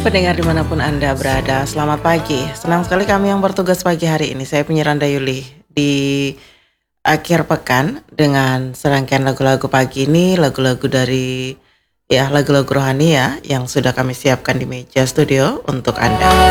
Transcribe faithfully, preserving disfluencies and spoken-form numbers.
Pendengar dimanapun Anda berada, selamat pagi. Senang sekali kami yang bertugas pagi hari ini. Saya penyiar Randa Yuli di akhir pekan dengan serangkaian lagu-lagu pagi ini, lagu-lagu dari ya lagu-lagu rohani ya yang sudah kami siapkan di meja studio untuk Anda.